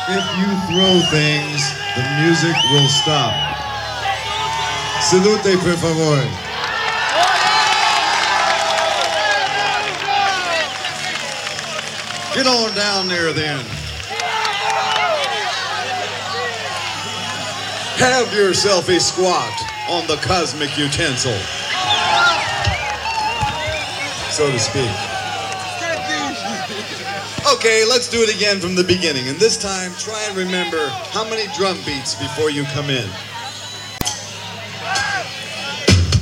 If you throw things, the music will stop. Salute, per favor. Get on down there then. Have yourself a squat on the cosmic utensil, so to speak. Okay, let's do it again from the beginning. And this time, try and remember how many drum beats before you come in.